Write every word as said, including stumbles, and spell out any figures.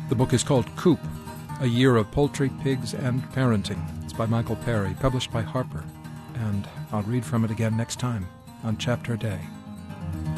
The book is called Coop, A Year of Poultry, Pigs, and Parenting. It's by Michael Perry, published by Harper. And I'll read from it again next time on Chapter a Day.